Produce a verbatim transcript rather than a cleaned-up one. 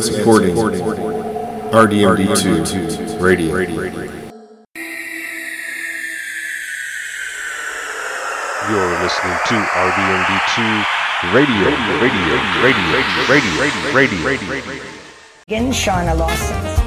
supporting R D M D two Radio. You're listening to R D M D two Radio, Radio, Radio, Radio, Radio, Radio, Radio. Again, Shauna Lawson.